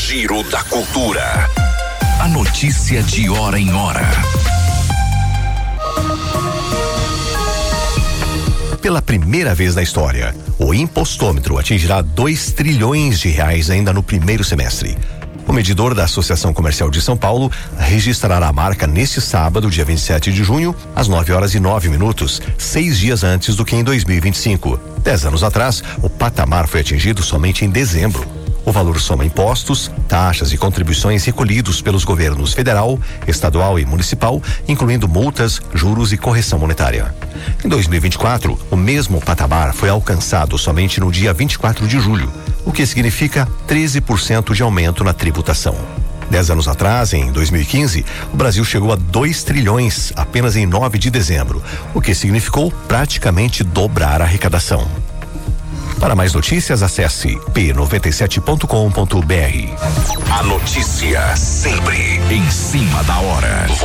Giro da Cultura. A notícia de hora em hora. Pela primeira vez na história, o impostômetro atingirá 2 trilhões de reais ainda no primeiro semestre. O medidor da Associação Comercial de São Paulo registrará a marca neste sábado, dia 27 de junho, às 9h09, 6 dias antes do que em 2025. 10 anos atrás, o patamar foi atingido somente em dezembro. O valor soma impostos, taxas e contribuições recolhidos pelos governos federal, estadual e municipal, incluindo multas, juros e correção monetária. Em 2024, o mesmo patamar foi alcançado somente no dia 24 de julho, o que significa 13% de aumento na tributação. 10 anos atrás, em 2015, o Brasil chegou a 2 trilhões apenas em 9 de dezembro, o que significou praticamente dobrar a arrecadação. Para mais notícias, acesse p97.com.br. A notícia sempre em cima da hora.